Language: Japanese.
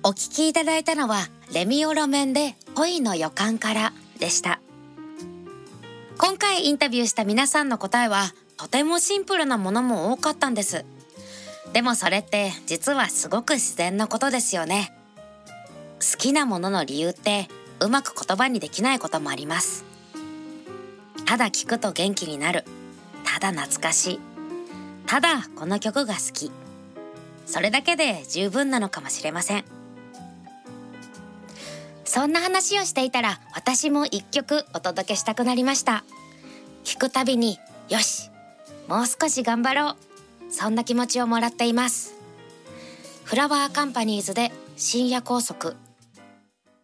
お聞きいただいたのはレミオロメンで恋の予感からでした。今回インタビューした皆さんの答えはとてもシンプルなものも多かったんです。でもそれって実はすごく自然なことですよね。好きなものの理由ってうまく言葉にできないこともあります。ただ聞くと元気になる、ただ懐かしい、ただこの曲が好き、それだけで十分なのかもしれません。そんな話をしていたら私も一曲お届けしたくなりました。聞くたびによし、もう少し頑張ろう、そんな気持ちをもらっています。フラワーカンパニーズで深夜高速。